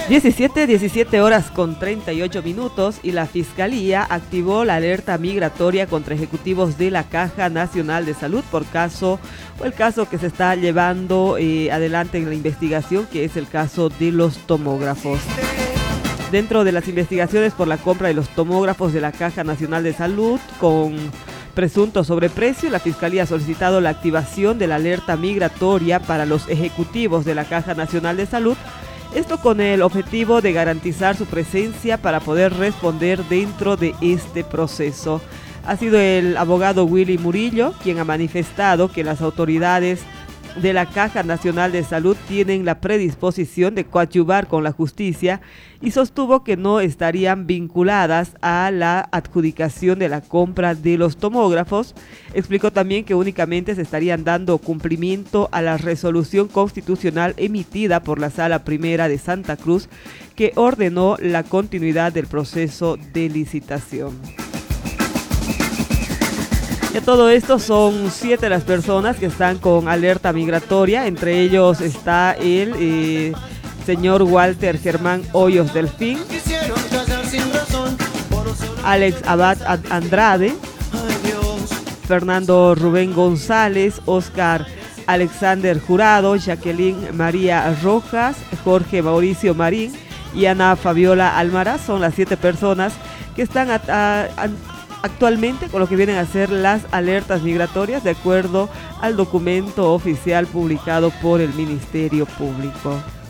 17 horas con 38 minutos y la Fiscalía activó la alerta migratoria contra ejecutivos de la Caja Nacional de Salud por el caso que se está llevando adelante en la investigación, que es el caso de los tomógrafos. Dentro de las investigaciones por la compra de los tomógrafos de la Caja Nacional de Salud con presunto sobreprecio, la Fiscalía ha solicitado la activación de la alerta migratoria para los ejecutivos de la Caja Nacional de Salud. Esto con el objetivo de garantizar su presencia para poder responder dentro de este proceso. Ha sido el abogado Willy Murillo quien ha manifestado que las autoridades de la Caja Nacional de Salud tienen la predisposición de coadyuvar con la justicia y sostuvo que no estarían vinculadas a la adjudicación de la compra de los tomógrafos. Explicó también que únicamente se estarían dando cumplimiento a la resolución constitucional emitida por la Sala Primera de Santa Cruz, que ordenó la continuidad del proceso de licitación. Y a todo esto son 7 las personas que están con alerta migratoria. Entre ellos está el señor Walter Germán Hoyos Delfín, Alex Abad Andrade, Fernando Rubén González, Oscar Alexander Jurado, Jacqueline María Rojas, Jorge Mauricio Marín y Ana Fabiola Almaraz. Son las 7 personas que están actualmente con lo que vienen a ser las alertas migratorias, de acuerdo al documento oficial publicado por el Ministerio Público.